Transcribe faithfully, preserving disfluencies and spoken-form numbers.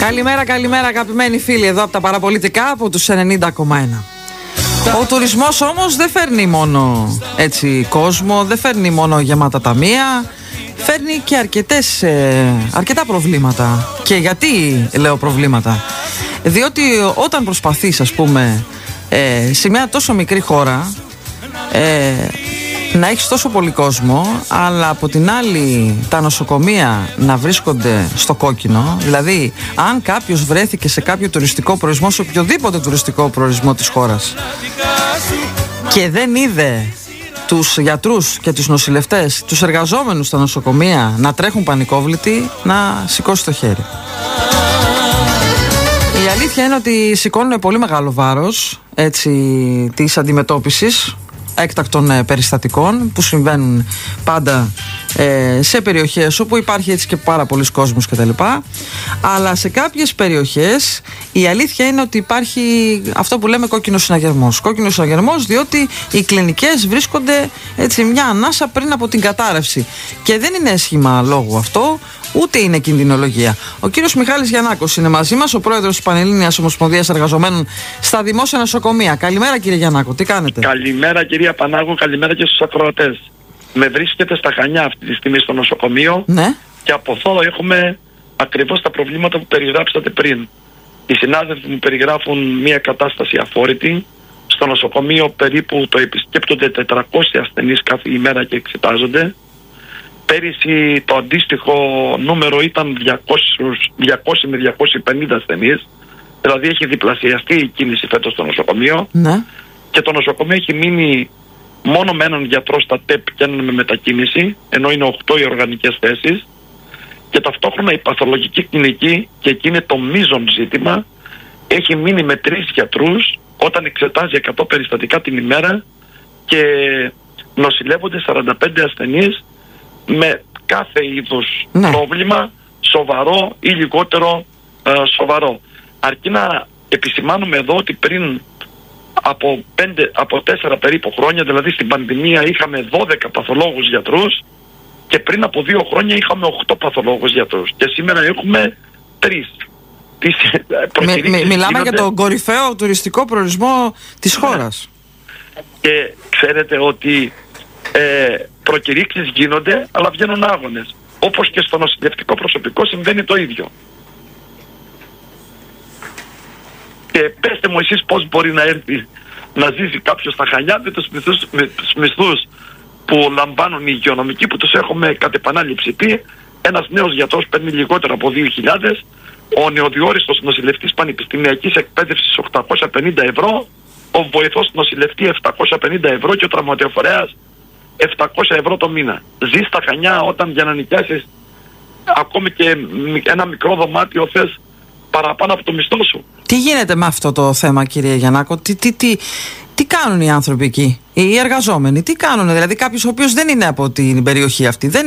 Καλημέρα, καλημέρα αγαπημένοι φίλοι εδώ από τα παραπολιτικά από τους ενενήντα κόμμα ένα. Ο τουρισμός όμως δεν φέρνει μόνο έτσι κόσμο, δεν φέρνει μόνο γεμάτα ταμεία, φέρνει και αρκετές, ε, αρκετά προβλήματα. Και γιατί λέω προβλήματα? Διότι όταν προσπαθείς, ας πούμε, ε, σε μια τόσο μικρή χώρα ε, να έχεις τόσο πολύ κόσμο, αλλά από την άλλη τα νοσοκομεία να βρίσκονται στο κόκκινο, δηλαδή αν κάποιος βρέθηκε σε κάποιο τουριστικό προορισμό, σε οποιοδήποτε τουριστικό προορισμό της χώρας, και δεν είδε τους γιατρούς και τους νοσηλευτές, τους εργαζόμενους στα νοσοκομεία να τρέχουν πανικόβλητοι, να σηκώσει το χέρι. Η αλήθεια είναι ότι σηκώνουν πολύ μεγάλο βάρος έτσι της αντιμετώπισης έκτακτων ε, περιστατικών που συμβαίνουν πάντα ε, σε περιοχές όπου υπάρχει έτσι και πάρα πολλοί κόσμος κτλ. Αλλά σε κάποιες περιοχές η αλήθεια είναι ότι υπάρχει αυτό που λέμε κόκκινος συναγερμός. Κόκκινος συναγερμός διότι οι κλινικές βρίσκονται έτσι μια ανάσα πριν από την κατάρρευση. Και δεν είναι έσχημα λόγου αυτό, ούτε είναι κινδυνολογία. Ο κύριος Μιχάλης Γιαννάκος είναι μαζί μας, ο πρόεδρος της Πανελλήνιας Ομοσπονδίας Εργαζομένων στα Δημόσια Νοσοκομεία. Καλημέρα κύριε Γιαννάκο, τι κάνετε? Καλημέρα κυρία Πανάγου, καλημέρα και στους ακροατές. Με βρίσκεται στα Χανιά αυτή τη στιγμή στο νοσοκομείο, ναι. Και από εδώ έχουμε ακριβώς τα προβλήματα που περιγράψατε πριν. Οι συνάδελφοι μου περιγράφουν μια κατάσταση αφόρητη. Στο νοσοκομείο περίπου το επισκέπτονται τετρακόσιοι ασθενείς κάθε ημέρα και εξετάζονται. Πέρυσι το αντίστοιχο νούμερο ήταν διακόσιοι με διακόσιοι πενήντα ασθενείς. Δηλαδή έχει διπλασιαστεί η κίνηση φέτος στο νοσοκομείο, ναι. Και το νοσοκομείο έχει μείνει μόνο με έναν γιατρό στα ΤΕΠ και έναν με μετακίνηση, ενώ είναι οκτώ οι οργανικές θέσεις. Και ταυτόχρονα η παθολογική κλινική, και εκεί είναι το μείζον ζήτημα, έχει μείνει με τρεις γιατρούς όταν εξετάζει εκατό περιστατικά την ημέρα και νοσηλεύονται σαράντα πέντε ασθενείς με κάθε είδους, ναι, πρόβλημα, σοβαρό ή λιγότερο ε, σοβαρό. Αρκεί να επισημάνουμε εδώ ότι πριν από, πέντε, από τέσσερα περίπου χρόνια, δηλαδή στην πανδημία, είχαμε δώδεκα παθολόγους γιατρούς και πριν από δύο χρόνια είχαμε οκτώ παθολόγους γιατρούς και σήμερα έχουμε τρεις. Μι, μι, μιλάμε γίνονται... για τον κορυφαίο τουριστικό προορισμό της χώρας. Και ξέρετε ότι ε, προκηρύξεις γίνονται, αλλά βγαίνουν άγονες. Όπως και στο νοσηλευτικό προσωπικό συμβαίνει το ίδιο. Και πέστε μου εσείς πώς μπορεί να έρθει να ζήσει κάποιος στα Χανιά με τους μισθούς, με τους μισθούς που λαμβάνουν οι υγειονομικοί, που τους έχουμε κατ' επανάληψη πει. Ένας νέος γιατρός παίρνει λιγότερο από δύο χιλιάδες, ο νεοδιόριστος νοσηλευτής πανεπιστημιακής εκπαίδευσης οκτακόσια πενήντα ευρώ, ο βοηθός νοσηλευτή επτακόσια πενήντα ευρώ και ο τραυματιοφορέας επτακόσια ευρώ το μήνα. Ζει στα Χανιά όταν για να νοικιάσεις ακόμη και ένα μικρό δωμάτιο θες παραπάνω από το μισθό σου. Τι γίνεται με αυτό το θέμα κύριε Γιαννάκο? Τι, τι, τι, τι κάνουν οι άνθρωποι εκεί, οι εργαζόμενοι? Τι κάνουν δηλαδή κάποιος ο οποίος δεν είναι από την περιοχή αυτή? Δεν